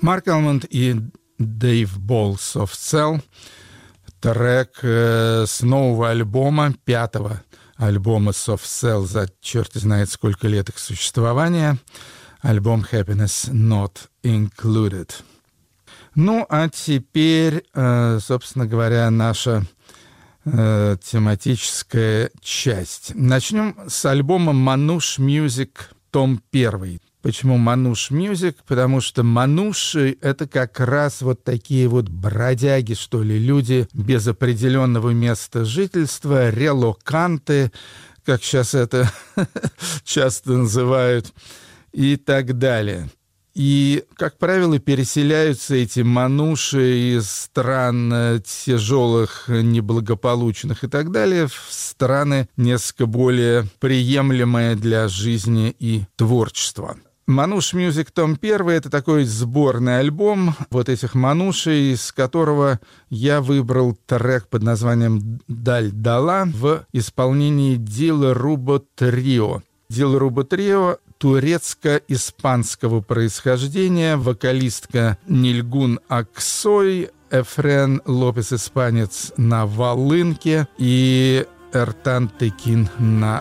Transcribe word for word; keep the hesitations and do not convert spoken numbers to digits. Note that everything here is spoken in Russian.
Марк Алмонд и Дэйв Болл «Soft Cell». Трек э, с нового альбома, пятого альбома Soft Cell за черт знает сколько лет их существования. Альбом Happiness Not Included. Ну, а теперь, э, собственно говоря, наша э, тематическая часть. Начнем с альбома Manouche Music, том первый. Почему Manouche Music? Потому что мануши — это как раз вот такие вот бродяги, что ли, люди без определенного места жительства, релоканты, как сейчас это часто называют, и так далее. И, как правило, переселяются эти мануши из стран тяжелых, неблагополучных и так далее в страны несколько более приемлемые для жизни и творчества. Manouche Music том первый — это такой сборный альбом вот этих манушей, из которого я выбрал трек под названием «Даль Дала» в исполнении Дилруба Трио. Дилруба Трио — турецко-испанского происхождения, вокалистка Нильгун Аксой, Эфрен Лопес, испанец, на волынке, и Эртан Текин на